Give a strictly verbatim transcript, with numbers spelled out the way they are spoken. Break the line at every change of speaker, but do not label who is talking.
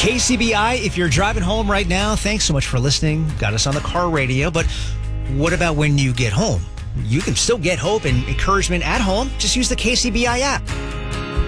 K C B I, if you're driving home right now, thanks so much for listening. Got us on the car radio. But what about when you get home? You can still get hope and encouragement at home. Just use the K C B I app.